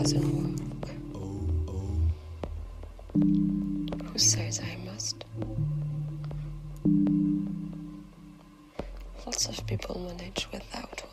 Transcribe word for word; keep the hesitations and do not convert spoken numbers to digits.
doesn't work? Who says I must? Lots of people manage without